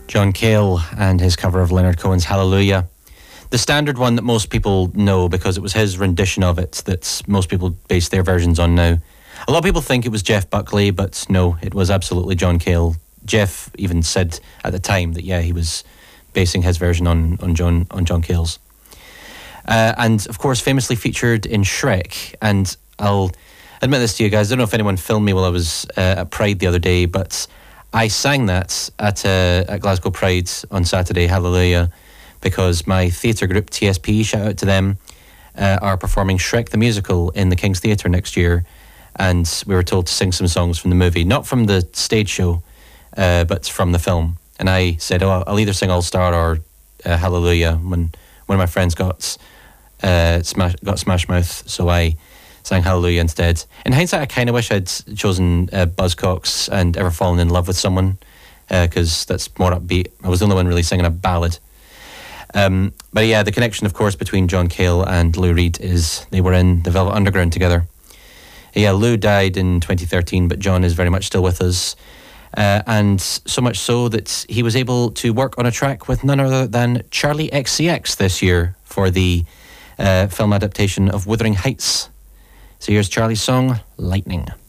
John Cale and his cover of Leonard Cohen's Hallelujah. The standard one that most people know because it was his rendition of it that most people base their versions on now. A lot of people think it was Jeff Buckley, but no, it was absolutely John Cale. Jeff even said at the time that, yeah, he was basing his version on John Cale's. And, of course, famously featured in Shrek. And I'll admit this to you guys, I don't know if anyone filmed me while I was at Pride the other day, but I sang that at Glasgow Pride on Saturday, Hallelujah, because my theatre group, TSP, shout out to them, are performing Shrek the Musical in the King's Theatre next year. And we were told to sing some songs from the movie, not from the stage show, but from the film. And I said, I'll either sing All Star or Hallelujah when one of my friends got Smash Mouth, so I sang Hallelujah instead. In hindsight, I kind of wish I'd chosen Buzzcocks and Ever Fallen in Love with Someone, because that's more upbeat. I was the only one really singing a ballad. But yeah, the connection, of course, between John Cale and Lou Reed is they were in the Velvet Underground together. Yeah, Lou died in 2013, but John is very much still with us. And so much so that he was able to work on a track with none other than Charlie XCX this year for the film adaptation of Wuthering Heights. So here's Charlie's song, Lightning.